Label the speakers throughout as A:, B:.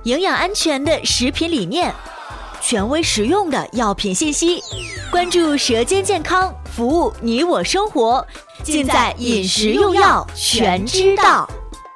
A: 营养安全的食品理念，权威实用的药品信息，关注舌尖健康，服务你我生活，尽在饮食用药全知道。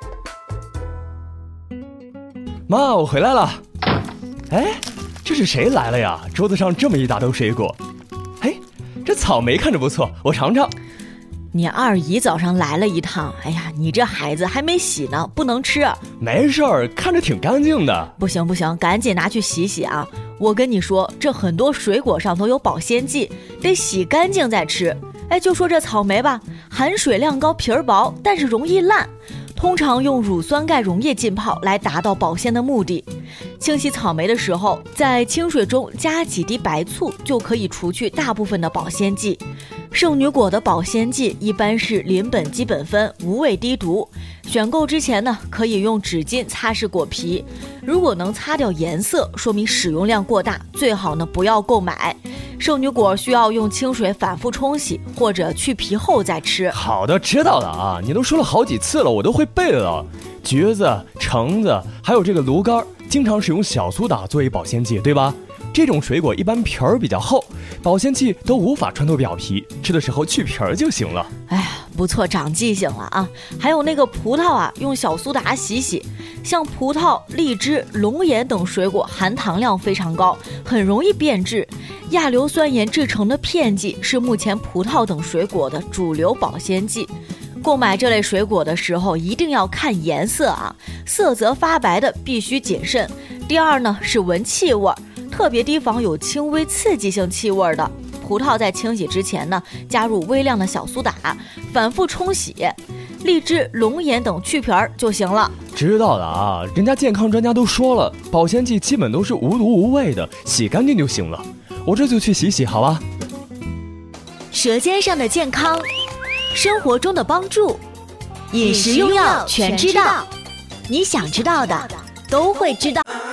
B: 妈，我回来了。哎，这是谁来了呀？桌子上这么一大兜水果。嘿，这草莓看着不错，我尝尝。
A: 你二姨早上来了一趟，哎呀，你这孩子还没洗呢，不能吃。
B: 没事儿，看着挺干净的。
A: 不行，赶紧拿去洗洗啊！我跟你说，这很多水果上都有保鲜剂，得洗干净再吃。哎，就说这草莓吧，含水量高，皮儿薄，但是容易烂。通常用乳酸钙溶液浸泡来达到保鲜的目的。清洗草莓的时候，在清水中加几滴白醋，就可以除去大部分的保鲜剂。圣女果的保鲜剂一般是邻苯基苯酚，无味低毒。选购之前呢，可以用纸巾擦拭果皮，如果能擦掉颜色，说明使用量过大，最好呢不要购买。圣女果需要用清水反复冲洗，或者去皮后再吃。
B: 好的，知道了啊，你都说了好几次了，我都会背了。橘子、橙子，还有这个芦柑，经常使用小苏打作为保鲜剂，对吧？这种水果一般皮儿比较厚，保鲜剂都无法穿透表皮，吃的时候去皮儿就行了。
A: 哎呀，不错，长记性了啊！还有那个葡萄啊，用小苏打洗洗。像葡萄、荔枝、龙眼等水果含糖量非常高，很容易变质。亚硫酸盐制成的片剂是目前葡萄等水果的主流保鲜剂。购买这类水果的时候一定要看颜色啊，色泽发白的必须谨慎。第二呢是闻气味，特别提防有轻微刺激性气味的。葡萄在清洗之前呢，加入微量的小苏打，反复冲洗。荔枝、龙眼等去皮儿就行了。
B: 知道了啊，人家健康专家都说了，保鲜剂基本都是无毒无味的，洗干净就行了。我这就去洗洗，好吧？
A: 舌尖上的健康，生活中的帮助，饮食用药全知道，你想知道的都会知道。